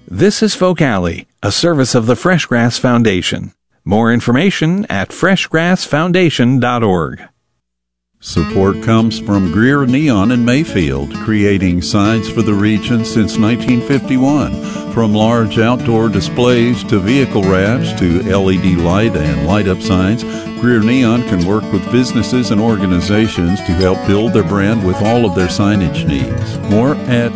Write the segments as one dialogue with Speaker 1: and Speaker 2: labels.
Speaker 1: This is Folk Alley, a service of the Freshgrass Foundation. More information at freshgrassfoundation.org.
Speaker 2: Support comes from Greer Neon in Mayfield, creating signs for the region since 1951. From large outdoor displays to vehicle wraps to LED light and light-up signs, Greer Neon can work with businesses and organizations to help build their brand with all of their signage needs. More at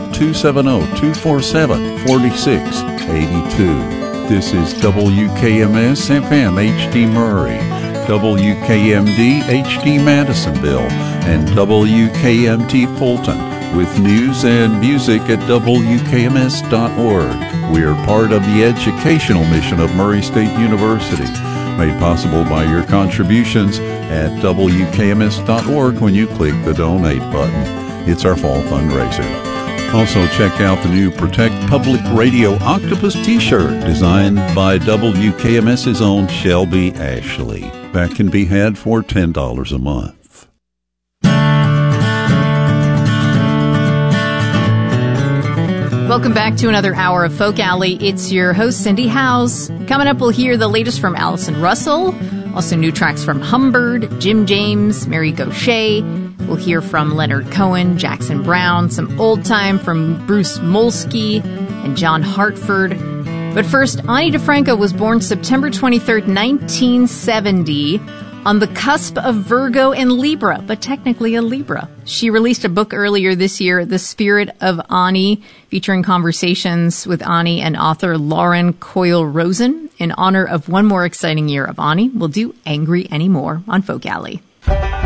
Speaker 2: 270-247-4682. This is WKMS FM HD Murray, WKMD HD Madisonville, and WKMT Fulton, with news and music at WKMS.org. We are part of the educational mission of Murray State University, made possible by your contributions at WKMS.org when you click the donate button. It's our fall fundraiser. Also, check out the new Protect Public Radio Octopus t-shirt designed by WKMS's own Shelby Ashley. That can be had for $10 a month.
Speaker 3: Welcome back to another hour of Folk Alley. It's your host, Cindy Howes. Coming up, we'll hear the latest from Allison Russell, also new tracks from Humbird, Jim James, Mary Gaucher. We'll hear from Leonard Cohen, Jackson Brown, some old time from Bruce Molsky and John Hartford. But first, Ani DiFranco was born September 23rd, 1970, on the cusp of Virgo and Libra, but technically a Libra. She released a book earlier this year, The Spirit of Ani, featuring conversations with Ani and author Lauren Coyle Rosen. In honor of one more exciting year of Ani, we'll do Angry Anymore on Folk Alley.